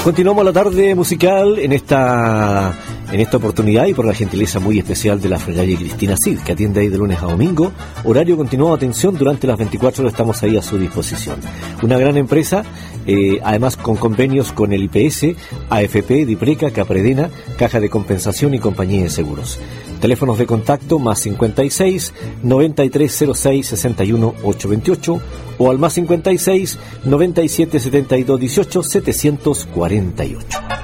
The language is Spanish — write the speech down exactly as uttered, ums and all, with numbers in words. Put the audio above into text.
Continuamos la tarde musical en esta en esta oportunidad y por la gentileza muy especial de la Fregalle Cristina Cid, que atiende ahí de lunes a domingo. Horario continuado de atención durante las veinticuatro horas, estamos ahí a su disposición. Una gran empresa, eh, además con convenios con el I P S, A F P, Dipreca, Capredena, Caja de Compensación y Compañía de Seguros. Teléfonos de contacto más cincuenta y seis, noventa y tres cero seis, sesenta y uno, ochocientos veintiocho o al más cincuenta y seis, noventa y siete, setenta y dos, dieciocho, setecientos cuarenta y ocho.